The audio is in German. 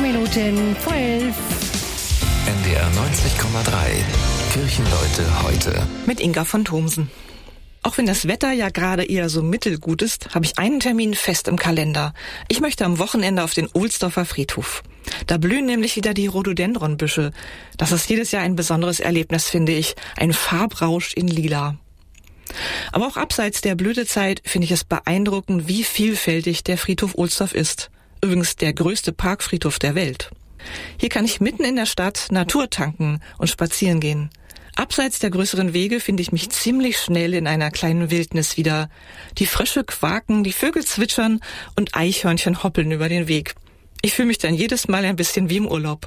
10:12. NDR 90,3. Kirchenleute heute. Mit Inga von Thomsen. Auch wenn das Wetter ja gerade eher so mittelgut ist, habe ich einen Termin fest im Kalender. Ich möchte am Wochenende auf den Ohlsdorfer Friedhof. Da blühen nämlich wieder die Rhododendronbüsche. Das ist jedes Jahr ein besonderes Erlebnis, finde ich. Ein Farbrausch in Lila. Aber auch abseits der Blütezeit finde ich es beeindruckend, wie vielfältig der Friedhof Ohlsdorf ist. Übrigens der größte Parkfriedhof der Welt. Hier kann ich mitten in der Stadt Natur tanken und spazieren gehen. Abseits der größeren Wege finde ich mich ziemlich schnell in einer kleinen Wildnis wieder. Die Frösche quaken, die Vögel zwitschern und Eichhörnchen hoppeln über den Weg. Ich fühle mich dann jedes Mal ein bisschen wie im Urlaub.